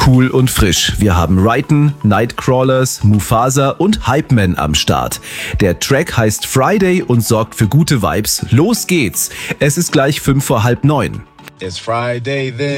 Cool und frisch. Wir haben Raiden, Nightcrawlers, Mufasa und Hypeman am Start. Der Track heißt Friday und sorgt für gute Vibes. Los geht's! Es ist gleich 8:55. It's Friday then.